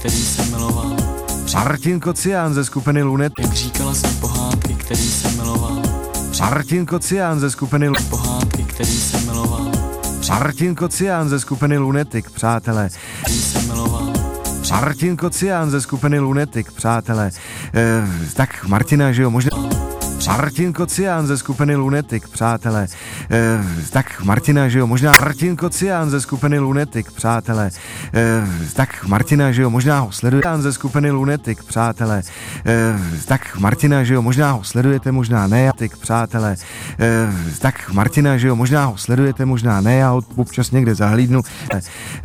který jsem miloval. Martin Kocián ze skupiny Lunet. Jak říkala jsem pohádky, který jsem miloval. Martin Kocián ze skupiny Pohádky, který jsem miloval. Martin Kocián ze skupiny Lunetik, přátelé. Který jsem miloval. Martin Kocián ze skupiny Lunetik, přátelé. Tak Martina, že jo, možná... Martin Kocián ze skupiny Lunetik, přátelé. Tak Martina, že jo, možná... Martin Kocián ze skupiny Lunetik, přátelé. Tak Martina, že jo, možná ho sledujete ze skupiny Lunetik, přátelé. Tak Martina, že jo, možná ho sledujete, možná ne, tik, přátelé. Tak Martina, že jo, možná ho sledujete, možná ne, já ho občas někde zahlídnu.